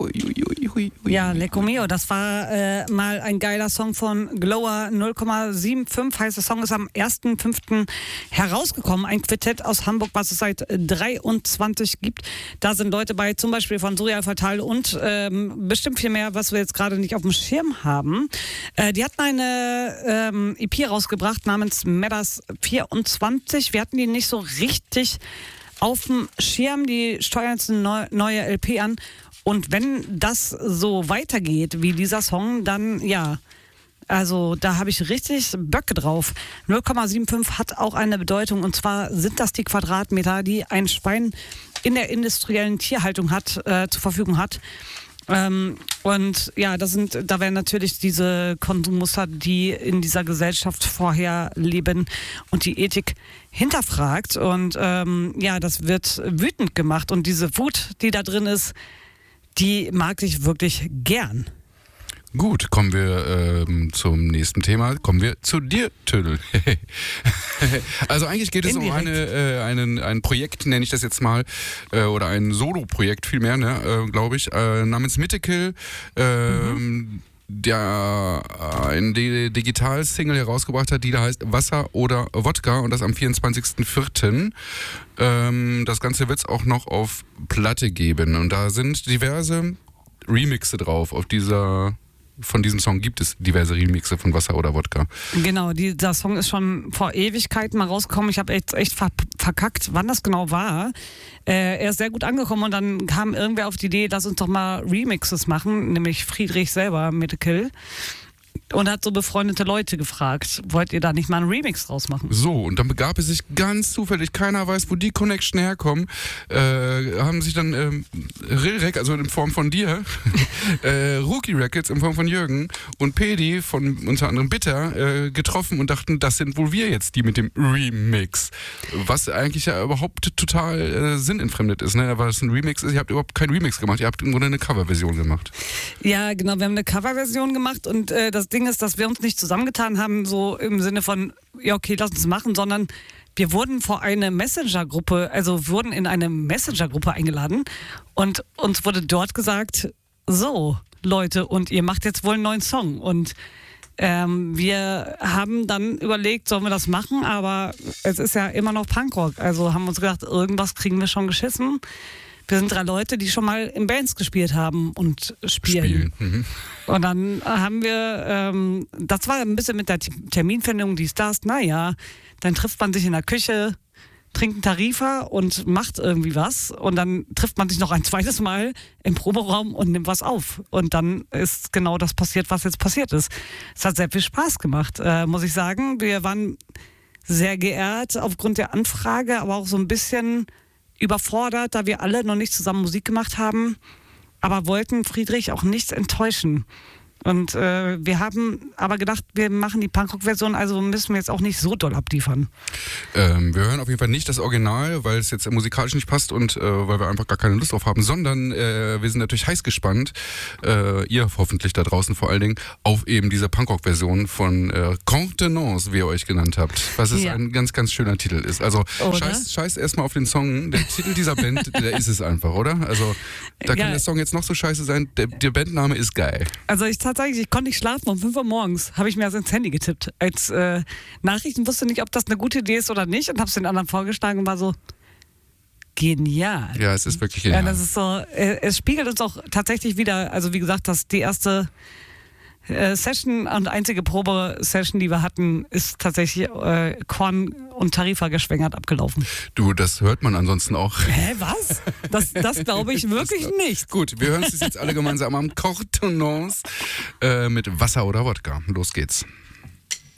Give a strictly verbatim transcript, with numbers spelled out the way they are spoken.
Hui, hui, hui, hui, hui. Ja, Lecco Mio, das war äh, mal ein geiler Song von Glower. null Komma fünfundsiebzig heißt der Song, ist am ersten fünften herausgekommen. Ein Quartett aus Hamburg, was es seit dreiundzwanzig gibt. Da sind Leute bei, zum Beispiel von Surreal Fatal und ähm, bestimmt viel mehr, was wir jetzt gerade nicht auf dem Schirm haben. Äh, die hatten eine ähm, E P rausgebracht namens Matters vierundzwanzig. Wir hatten die nicht so richtig auf dem Schirm. Die steuern jetzt eine neu, neue L P an. Und wenn das so weitergeht wie dieser Song, dann ja, also da habe ich richtig Böcke drauf. null Komma fünfundsiebzig hat auch eine Bedeutung, und zwar sind das die Quadratmeter, die ein Schwein in der industriellen Tierhaltung hat, äh, zur Verfügung hat. Ähm, und ja, das sind, da werden natürlich diese Konsummuster, die in dieser Gesellschaft vorher leben und die Ethik hinterfragt. Und ähm, ja, das wird wütend gemacht. Und diese Wut, die da drin ist, die mag ich wirklich gern. Gut, kommen wir ähm, zum nächsten Thema. Kommen wir zu dir, Tüdel. Also eigentlich geht es Indirekt. um eine, äh, einen, ein Projekt, nenne ich das jetzt mal, äh, oder ein Solo-Projekt vielmehr, ne, äh, glaube ich, äh, namens Mythical, äh, mhm. der ein Digital-Single herausgebracht hat, die da heißt Wasser oder Wodka, und das am vierundzwanzigsten vierten Ähm, das Ganze wird es auch noch auf Platte geben, und da sind diverse Remixe drauf. Auf dieser, von diesem Song gibt es diverse Remixe von Wasser oder Wodka. Genau, dieser Song ist schon vor Ewigkeiten mal rausgekommen. Ich habe jetzt echt ver verkackt, wann das genau war. Äh, er ist sehr gut angekommen, und dann kam irgendwer auf die Idee, lass uns doch mal Remixes machen, nämlich Friedrich selber, Mythical. Und hat so befreundete Leute gefragt, wollt ihr da nicht mal einen Remix draus machen? So, und dann begab es sich ganz zufällig, keiner weiß, wo die Connection herkommen, äh, haben sich dann ähm, Rilrek, also in Form von dir, äh, Rookie Records in Form von Jürgen und Pedi von unter anderem Bitter äh, getroffen und dachten, das sind wohl wir jetzt, die mit dem Remix. Was eigentlich ja überhaupt total äh, sinnentfremdet ist, ne? Weil es ein Remix ist, ihr habt überhaupt keinen Remix gemacht, ihr habt im Grunde eine Coverversion gemacht. Ja, genau, wir haben eine Coverversion gemacht, und äh, das Ding ist, dass wir uns nicht zusammengetan haben, so im Sinne von, ja okay, lass uns machen, sondern wir wurden vor eine Messenger-Gruppe, also wurden in eine Messenger-Gruppe eingeladen, und uns wurde dort gesagt, so Leute, und ihr macht jetzt wohl einen neuen Song, und ähm, wir haben dann überlegt, sollen wir das machen, aber es ist ja immer noch Punkrock, also haben wir uns gedacht, irgendwas kriegen wir schon geschissen. Wir sind drei Leute, die schon mal in Bands gespielt haben und spielen. Spielen. Mhm. Und dann haben wir, ähm, das war ein bisschen mit der Terminfindung, dies, das, naja, dann trifft man sich in der Küche, trinkt einen Tarifer und macht irgendwie was, und dann trifft man sich noch ein zweites Mal im Proberaum und nimmt was auf. Und dann ist genau das passiert, was jetzt passiert ist. Es hat sehr viel Spaß gemacht, äh, muss ich sagen. Wir waren sehr geehrt aufgrund der Anfrage, aber auch so ein bisschen überfordert, da wir alle noch nicht zusammen Musik gemacht haben, aber wollten Friedrich auch nicht enttäuschen. Und äh, wir haben aber gedacht, wir machen die Punkrock-Version, also müssen wir jetzt auch nicht so doll abliefern. Ähm, wir hören auf jeden Fall nicht das Original, weil es jetzt musikalisch nicht passt und äh, weil wir einfach gar keine Lust drauf haben, sondern äh, wir sind natürlich heiß gespannt, äh, ihr hoffentlich da draußen vor allen Dingen, auf eben diese Punkrock-Version von äh, Contenance, wie ihr euch genannt habt, was es ja. ein ganz, ganz schöner Titel ist. Also scheiß, scheiß erstmal auf den Song, der Titel dieser Band, der ist es einfach, oder? Also da kann ja. der Song jetzt noch so scheiße sein, der, der Bandname ist geil. Also ich tatsächlich, ich konnte nicht schlafen, um fünf Uhr morgens habe ich mir das ins Handy getippt. Als äh, Nachrichten wusste nicht, ob das eine gute Idee ist oder nicht, und habe es den anderen vorgeschlagen und war so genial. Ja, es ist wirklich genial. Ja, das ist so, äh, es spiegelt uns auch tatsächlich wieder, also wie gesagt, dass die erste äh, Session und einzige Probe-Session, die wir hatten, ist tatsächlich äh, Korn und Tarifa geschwängert abgelaufen. Du, das hört man ansonsten auch. Hä, was? Das, das glaube ich wirklich nicht. Gut, wir hören es jetzt alle gemeinsam am Contenance äh, mit Wasser oder Wodka. Los geht's.